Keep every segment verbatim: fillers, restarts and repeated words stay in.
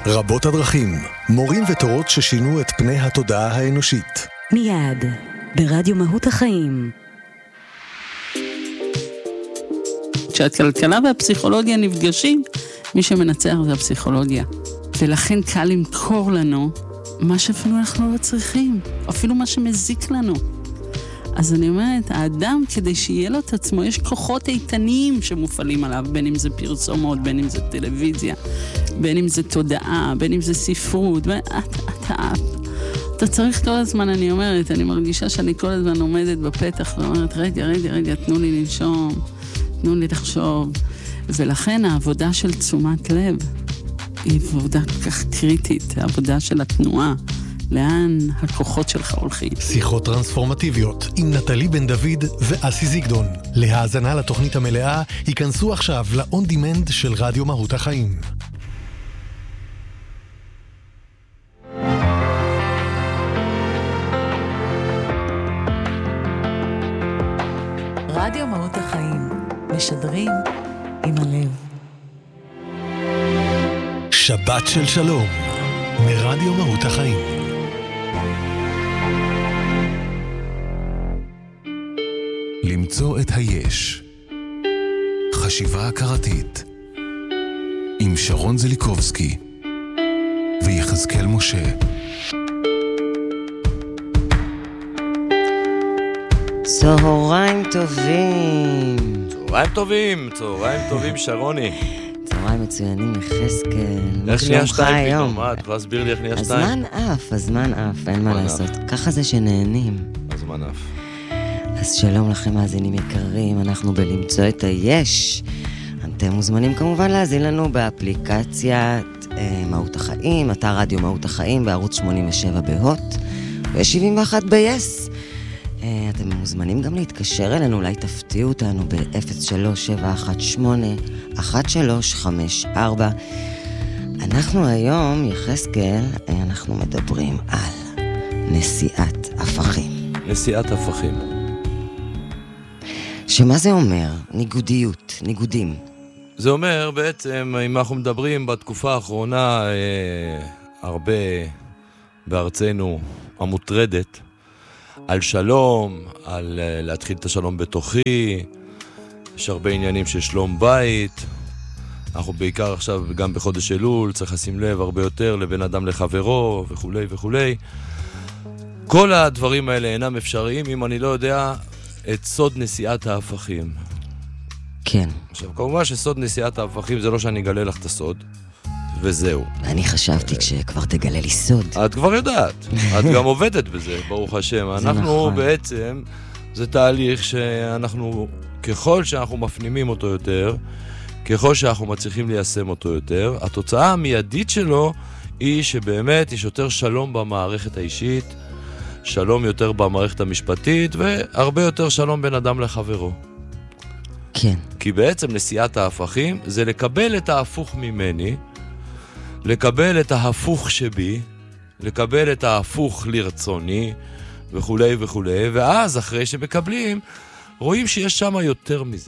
רבות הדרכים, מורים ותורות ששינו את פני התודעה האנושית. מיד, ברדיו מהות החיים. כשהכלכלה והפסיכולוגיה נפגשים, מי שמנצח זה הפסיכולוגיה. ולכן קל למכור לנו מה שאפילו אנחנו לא צריכים, אפילו מה שמזיק לנו. אז אני אומרת, האדם, כדי שיהיה לו את עצמו, יש כוחות איתניים שמופעלים עליו, בין אם זה פרסומות, בין אם זה טלוויזיה, בין אם זה תודעה, בין אם זה ספרות. אתה, אתה, אתה צריך כל הזמן, אני אומרת, אני מרגישה שאני כל הזמן עומדת בפתח ואומרת, רגע, רגע, רגע, תנו לי לנשום, תנו לי לחשוב. ולכן העבודה של תשומת לב היא עבודה כל כך קריטית, העבודה של התנועה. לאן הכוחות שלך הולכים. שיחות טרנספורמטיביות עם נטלי בן דוד ואסי זיגדון. להאזנה לתוכנית המלאה, היכנסו עכשיו ל-on demand של רדיו מהות החיים. רדיו מהות החיים, משדרים עם הלב. שבת של שלום, מרדיו מהות החיים. למצוא את היש. חשיבה הכרתית. עם שרון זליקובסקי ויחזקאל משה. צהריים טובים. צהריים טובים, צהריים טובים שרוני. צהריים מצוינים יחזקאל. איך שנייה שתיים פתאום, מה? את יכולה להסביר לי איך שנייה שתיים? הזמן אף, הזמן אף, אין מה לעשות. ככה זה שנהנים. הזמן אף. אז שלום לכם מאזינים יקרים, אנחנו בלמצוא את היש. אתם מוזמנים כמובן להאזין לנו באפליקציית אה, מהות החיים, אתר רדיו מהות החיים, בערוץ שמונים ושבע בהוט, ו-שבעים ואחת ב-יס. אה, אתם מוזמנים גם להתקשר אלינו, אולי תפתיעו אותנו ב-אפס שלוש שבע אחת שמונה אחת שלוש חמש ארבע. אנחנו היום, יחזקאל, אה, אנחנו מדברים על נשיאת הפכים. נשיאת הפכים. שמה זה אומר? ניגודיות, ניגודים. זה אומר בעצם, אם אנחנו מדברים בתקופה האחרונה אה, הרבה בארצנו המוטרדת, על שלום, על אה, להתחיל את השלום בתוכי, יש הרבה עניינים של שלום בית, אנחנו בעיקר עכשיו גם בחודש אלול, צריך לשים לב הרבה יותר לבן אדם לחברו וכו' וכו'. כל הדברים האלה אינם אפשריים אם אני לא יודע את סוד נשיאת ההפכים. כן. עכשיו, כמובן שסוד נשיאת ההפכים זה לא שאני אגלה לך את הסוד, וזהו. אני חשבתי כשכבר תגלה לי סוד. את כבר יודעת. את גם עובדת בזה, ברוך השם. אנחנו בעצם, זה תהליך שאנחנו, ככל שאנחנו מפנימים אותו יותר, ככל שאנחנו מצליחים ליישם אותו יותר, התוצאה המיידית שלו היא שבאמת יש יותר שלום במערכת האישית, שלום יותר במערכת המשפטית, והרבה יותר שלום בין אדם לחברו. כן. כי בעצם נשיאת ההפכים זה לקבל את ההפוך ממני, לקבל את ההפוך שבי, לקבל את ההפוך לרצוני, וכו' וכו', ואז אחרי שמקבלים, רואים שיש שם יותר מזה.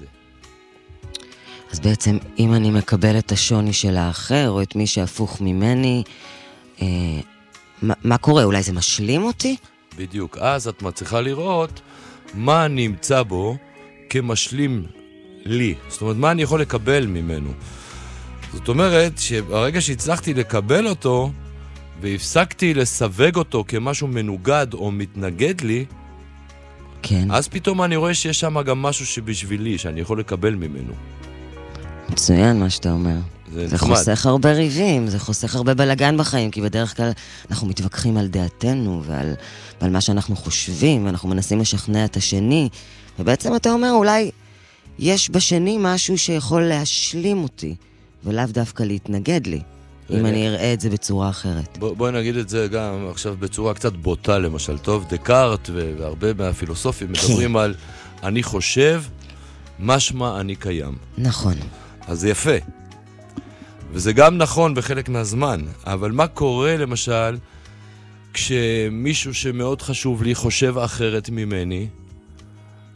אז בעצם אם אני מקבל את השוני של האחר, או את מי שהפוך ממני, אה, מה, מה קורה? אולי זה משלים אותי? בדיוק, אז את מצליחה לראות מה נמצא בו כמשלים לי. זאת אומרת, מה אני יכול לקבל ממנו. זאת אומרת, שברגע שהצלחתי לקבל אותו, והפסקתי לסווג אותו כמשהו מנוגד או מתנגד לי, כן. אז פתאום אני רואה שיש שם גם משהו שבשבילי, שאני יכול לקבל ממנו. מצוין מה שאתה אומר. זה, זה חוסך הרבה ריבים, זה חוסך הרבה בלגן בחיים, כי בדרך כלל אנחנו מתווכחים על דעתנו ועל, ועל מה שאנחנו חושבים, ואנחנו מנסים לשכנע את השני, ובעצם אתה אומר, אולי יש בשני משהו שיכול להשלים אותי, ולאו דווקא להתנגד לי, אם אני אראה את זה בצורה אחרת. בוא, בואי נגיד את זה גם עכשיו בצורה קצת בוטה למשל. טוב, דקארט והרבה מהפילוסופים מדברים על אני חושב, משמע אני קיים. נכון. אז זה יפה. וזה גם נכון בחלק מהזמן, אבל מה קורה למשל כשמישהו שמאוד חשוב לי חושב אחרת ממני,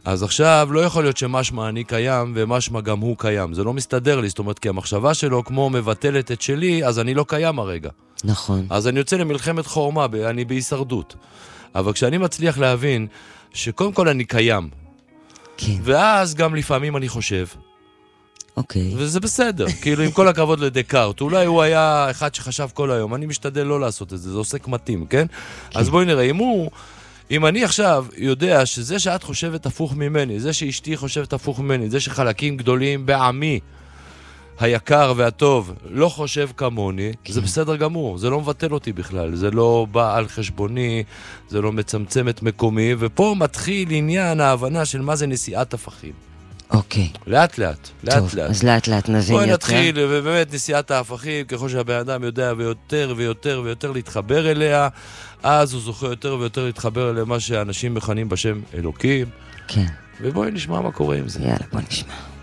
אז עכשיו לא יכול להיות שמשמע אני קיים ומשמע גם הוא קיים. זה לא מסתדר לי, זאת אומרת, כי המחשבה שלו כמו מבטלת את שלי, אז אני לא קיים הרגע. נכון. אז אני יוצא למלחמת חורמה, אני בהישרדות. אבל כשאני מצליח להבין שקודם כל אני קיים, כן. ואז גם לפעמים אני חושב, אוקיי. וזה בסדר, כאילו עם כל הכבוד לדקארט, אולי הוא היה אחד שחשב כל היום, אני משתדל לא לעשות את זה, זה עוסק מתאים, כן? כן. אז בואי נראה, אם הוא, אם אני עכשיו יודע שזה שאת חושבת הפוך ממני, זה שאשתי חושבת הפוך ממני, זה שחלקים גדולים בעמי, היקר והטוב, לא חושב כמוני, כן. זה בסדר גמור, זה לא מבטל אותי בכלל, זה לא בא על חשבוני, זה לא מצמצם את מקומי, ופה מתחיל עניין ההבנה של מה זה נשיאת הפכים. אוקיי. לאט לאט, לאט טוב, לאט. אז לאט לאט נבין יותר. בואי נתחיל, ובאמת נשיאת ההפכים, ככל שהבן אדם יודע ויותר ויותר ויותר להתחבר אליה, אז הוא זוכה יותר ויותר להתחבר אליה מה שאנשים מכנים בשם אלוקים. כן. ובואי נשמע מה קורה עם זה. יאללה, בוא נשמע.